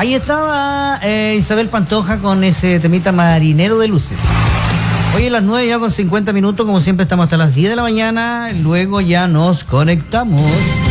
Ahí estaba Isabel Pantoja con ese temita Marinero de Luces. Hoy a las 9 ya con 50 minutos, como siempre estamos hasta las 10 de la mañana, luego ya nos conectamos.